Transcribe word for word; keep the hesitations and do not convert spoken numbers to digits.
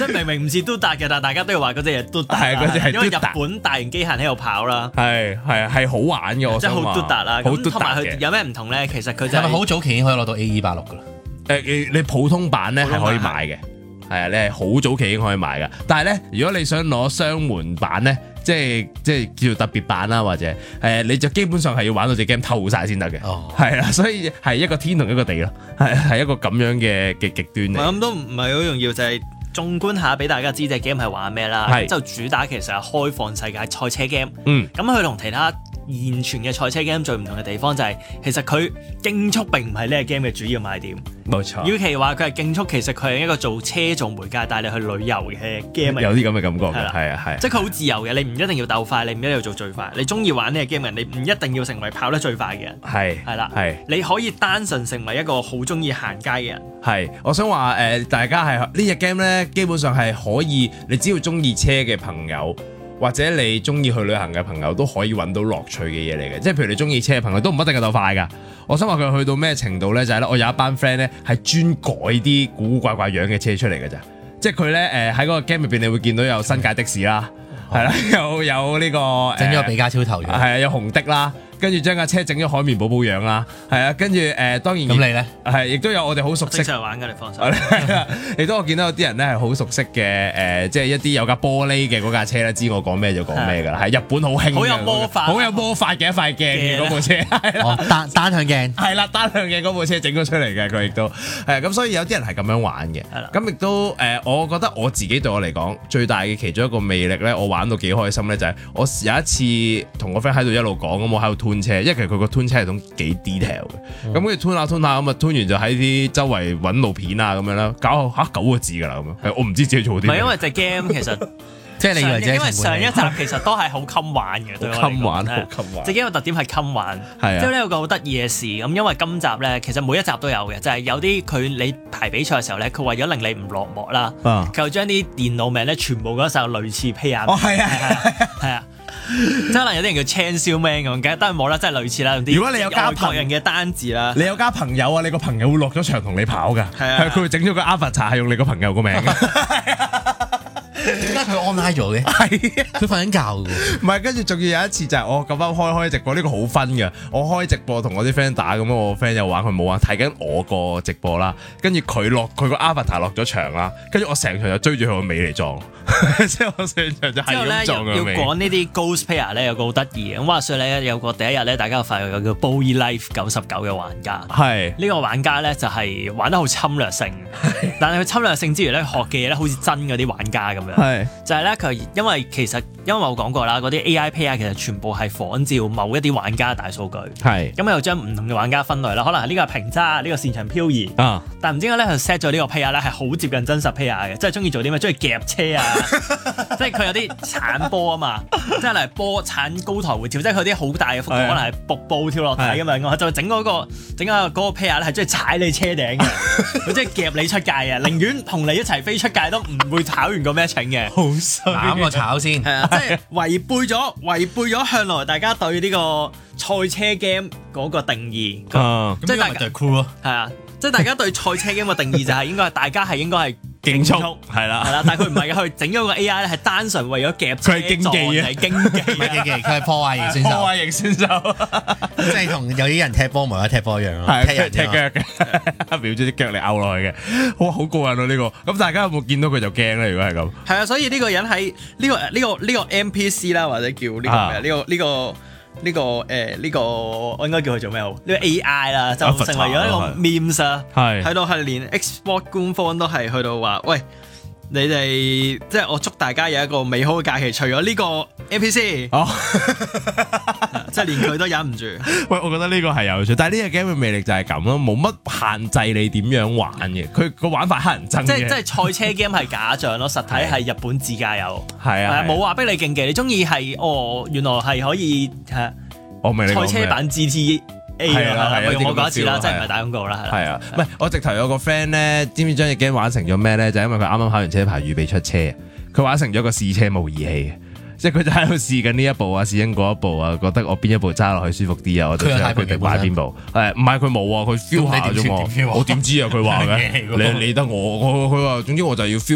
係明明唔似嘟達嘅，但係大家都要話嗰隻嘢嘟達。 係嗰隻係因為日嘟達本大型機械人喺度跑啦。 係係啊係好玩嘅，我即係好嘟達啦。 好嘟同埋佢達嘅。 有咩唔同咧？其實佢就係咪係好早期已經可以攞到 A E 八六㗎啦？ 誒你你普通版咧普通版係可以買嘅，係啊，你係好早期已經可以買噶。但係咧，如果你想攞雙門版咧，即係即係叫做特別版啦，或者誒，你就基本上係要玩到隻 game 透晒先得嘅。 哦， 係啦，所以係一個天同一個地咯，係係一個咁樣嘅嘅極端嚟。 咁都唔係好重要，就係縱觀下俾大家知隻 game 係玩咩啦。 係就主打其實係開放世界賽車 game。 嗯， 咁佢同其他現存嘅賽車 game 最唔同嘅地方就係、其實佢競速並唔係呢個 game 嘅主要賣點。 冇錯。 與其話佢係競速，其實佢係一個做車做媒介帶你去旅遊嘅 game 嚟。 有啲咁嘅感覺嘅， 係啦係啊係。 即係佢好自由嘅，你唔一定要鬥快，你唔一定要做最快，你中意玩呢個 game 嘅，你唔一定要成為跑得最快嘅人。 係係啦， 係你可以單純成為一個好中意行街嘅人。 係，我想話誒、呃，大家係呢隻 game 咧，基本上係可以，你只要中意車嘅朋友，或者你中意去旅行嘅朋友，都可以揾到樂趣嘅嘢嚟嘅。即係譬如你中意車嘅朋友，都唔一定係鬥快㗎。我想話佢去到咩程度咧，就係、是、咧，我有一班 friend 咧係專改啲古古怪怪樣嘅車出嚟㗎咋。即係佢咧誒喺嗰個 game 入邊，你會見到有新界的士啦，係啦、嗯，有有呢、這個整咗個比加超頭樣， 係啊，有紅的啦。跟住將架車整咗海綿寶寶樣啦，係啊，跟住誒當然咁你咧係亦都有我哋好熟悉正常玩㗎，你放心。 亦都我見到有啲人咧係好熟悉嘅誒、呃，即係一啲有架玻璃嘅嗰架車咧，知我講咩就講咩㗎啦，係日本好興嘅， 好有魔法好有魔法嘅一塊鏡嘅嗰部車， 哦單單向鏡， 係啦，單向鏡嗰部車整咗出嚟嘅，佢亦都係咁，所以有啲人係咁樣玩嘅， 係啦咁亦都誒、呃，我覺得我自己對我嚟講最大嘅其中一個魅力咧，我玩到幾開心咧，就係、是、我有一次同個 friend 喺度一路講，咁我喺度 tune 車，因為其實佢個 tune 車系統幾 detail 嘅，咁跟住 tune 下 tune 下咁啊 tune 完就喺啲周圍揾路片啊咁樣啦，搞嚇九個字㗎啦咁樣，我唔知自己做啲咩。 唔係因為隻 game 其實即係你以為自己因為上一情集其實都係好襟玩嘅，對我嚟講襟玩，好係襟玩。 隻 game 嘅特點係襟玩， 係啊之後咧有個好得意嘅事咁，因為今集咧其實每一集都有嘅，就係、是、有啲佢你排比賽嘅時候咧，佢為咗令你唔落幕啦， 啊佢就將啲電腦名咧全部嗰時候類似 P R。 哦係啊係啊係啊。即係可能有啲人叫 Chainsaw Man 咁，梗係當然冇啦，真係類似啦。用啲如果你有加外國人嘅單字啦， 你有加朋友啊，你個朋友會落咗場同你跑㗎， 係啊佢會整咗個 avatar 係用你個朋友個名嘅。 點解佢 online 咗嘅？ 係啊， 佢瞓緊覺嘅喎。 唔係，跟住仲要有一次就係我咁啱開開直播，呢、這個好分嘅。我開直播同我啲 friend 打咁樣，我 friend 又玩佢冇玩，睇緊我個直播啦。跟住佢落佢個 avatar 落咗場啦，跟住我成場就追住佢個尾嚟撞，即係我成場就係之後咧咁撞要要佢尾。 講呢啲 Ghost Player 咧有個好得意嘅，咁話說咧有個第一日咧，大家就發現有個叫 Bowie Life 九十九嘅玩家。 係呢個玩家咧就係玩得好侵略性，但係佢侵略性之餘咧學嘅嘢咧好似真嗰啲玩家咁樣。 係就係咧佢因為其實因為我講過啦，嗰啲 A I player 其實全部係仿照某一啲玩家大數據。 係咁又將唔同嘅玩家分類啦，可能係呢個係平渣，呢、呢個擅長漂移。 啊， 但唔知點解咧，佢 set 咗呢個 player 咧係好接近真實 player 嘅，即係中意做啲咩？中意夾車啊！即係佢有啲鏟波啊嘛，即係例如波鏟高台回跳，即係佢啲好大嘅幅度，可能係瀑布跳落底咁樣。我就整嗰個整下嗰個 player 咧係中意踩你車頂嘅，佢即係夾你出界啊！寧願同你一齊飛出界都唔會跑完個 matching 嘅。 好衰攬個炒先， 係啊，即係違背咗違背咗向來大家對呢個賽車 game 嗰個定義。 啊， 即係大家對 crew 咯。 係啊，即係大家對賽車 game 嘅定義就係應該係大家係應該係競速係係啦， 啦，但係佢唔係嘅，佢整咗個 A I 咧係單純為咗夾車佢係競技啊係競技唔係競技，佢係破壞型選手， 破壞型選手， 即係同有啲人踢波唔係踢波一樣咯， 係踢人踢腳啫嘛。 嘅，瞄住啲腳嚟拗落去嘅，哇，好過癮啊呢個！咁大家有冇見到佢就驚咧？如果係咁， 係啊，所以呢個人喺呢個呢個呢個 N P C 啦，或者叫呢個啊咩？呢個呢個。呢、個誒呢、個我應該叫佢做咩好？呢、個 A I 啦，就成為咗一個 memes 啊， 係喺度係連 Xbox 官方都係去到話，喂，你哋即係我祝大家有一個美好嘅假期，除咗呢個 N P C， 哦， 即係連佢都忍唔住。 喂，我覺得呢個係有趣，但係呢個 game 嘅魅力就係咁咯，冇乜限制你點樣玩嘅，佢個玩法乞人憎即係即嘅， 係賽車 game 係假象咯，實體係日本自駕遊， 係啊， 冇話逼你競技，你中意係哦，原來係可以係我明你講咩賽車版 G T A 係啦係啊，用我講一次啦， 有啲咁嘅 feel 即係唔係打廣告啦，係啦。 係啊，唔係我直頭有個 friend 咧，知唔知將隻 game 玩成咗咩咧？就係因為佢啱啱考完車牌，預備出車，佢玩成咗個試車模擬器。即係佢就喺度試緊呢一步啊，試緊嗰一步啊，覺得我邊一步揸落去舒服啲啊，我就最後決定買邊部。誒唔係佢冇啊，佢 feel 下啫嘛，我點知啊？佢話嘅，你理得我，我佢話總之我就要 feel。